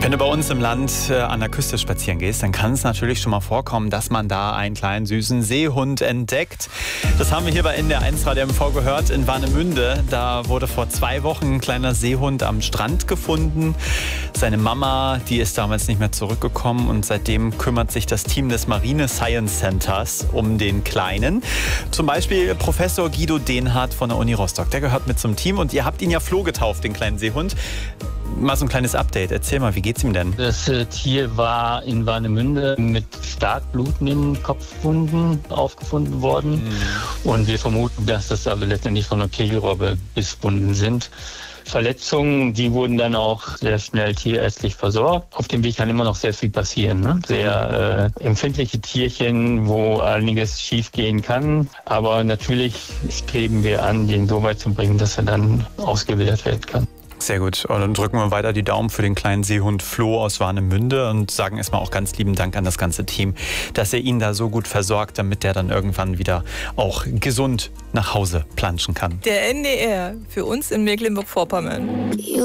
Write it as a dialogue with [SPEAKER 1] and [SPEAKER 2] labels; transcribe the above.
[SPEAKER 1] Wenn du bei uns im Land an der Küste spazieren gehst, dann kann es natürlich schon mal vorkommen, dass man da einen kleinen süßen Seehund entdeckt. Das haben wir hier bei NDR 1 Radio MV gehört in Warnemünde. Da wurde vor 2 Wochen ein kleiner Seehund am Strand gefunden. Seine Mama, die ist damals nicht mehr zurückgekommen und seitdem kümmert sich das Team des Marine Science Centers um den Kleinen. Zum Beispiel Professor Guido Dehnhardt von der Uni Rostock. Der gehört mit zum Team und ihr habt ihn ja Flo getauft, den kleinen Seehund. Mal so ein kleines Update. Erzähl mal, wie geht's ihm denn?
[SPEAKER 2] Das Tier war in Warnemünde mit stark blutenden Kopfwunden aufgefunden worden. Und wir vermuten, dass das aber letztendlich von einer Kegelrobbe Bisswunden sind. Verletzungen, die wurden dann auch sehr schnell tierärztlich versorgt. Auf dem Weg kann immer noch sehr viel passieren. Ne? Sehr empfindliche Tierchen, wo einiges schief gehen kann. Aber natürlich streben wir an, den so weit zu bringen, dass er dann ausgewildert werden kann.
[SPEAKER 1] Sehr gut. Und dann drücken wir weiter die Daumen für den kleinen Seehund Flo aus Warnemünde und sagen erstmal auch ganz lieben Dank an das ganze Team, dass er ihn da so gut versorgt, damit der dann irgendwann wieder auch gesund nach Hause planschen kann.
[SPEAKER 3] Der NDR für uns in Mecklenburg-Vorpommern.